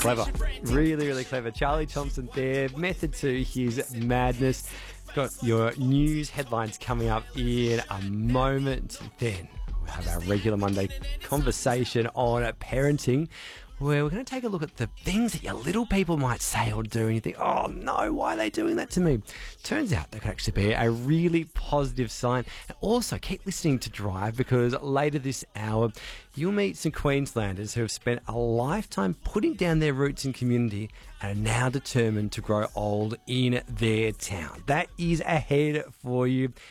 Clever. Really, really clever. Charlie Thompson there. Method to his madness. Got your news headlines coming up in a moment. Then we'll have our regular Monday conversation on parenting, where we're going to take a look at the things that your little people might say or do, and you think, oh no, why are they doing that to me? Turns out that could actually be a really positive sign. And also, keep listening to Drive, because later this hour, you'll meet some Queenslanders who have spent a lifetime putting down their roots in community and are now determined to grow old in their town. That is ahead for you